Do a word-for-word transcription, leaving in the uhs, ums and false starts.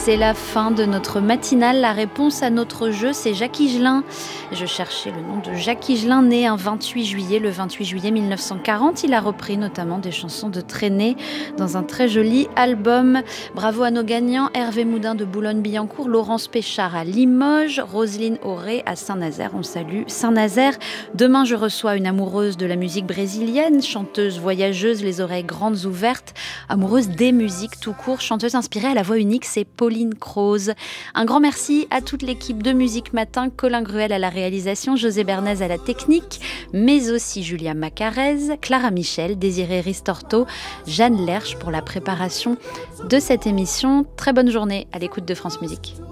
c'est la fin de notre matinale. La réponse à notre jeu, c'est Jacques Higelin. Je cherchais le nom de Jacques Higelin, né un vingt-huit juillet, le vingt-huit juillet mille neuf cent quarante. Il a repris notamment des chansons de Trenet dans un très joli album. Bravo à nos gagnants, Hervé Moudin de Boulogne-Billancourt, Laurence Péchard à Limoges, Roselyne Auré à Saint-Nazaire. On salue Saint-Nazaire. Demain, je reçois une amoureuse de la musique brésilienne, chanteuse voyageuse, les oreilles grandes ouvertes, amoureuse des musiques tout court, chanteuse inspirée à la voix unique, c'est Pauline Croze. Un grand merci à toute l'équipe de Musique Matin, Colin Gruel à la réalisation, José Bernays à la technique, mais aussi Julia Macarez, Clara Michel, Désiré Ristorto, Jeanne Lerche pour la préparation de cette émission. Très bonne journée à l'écoute de France Musique.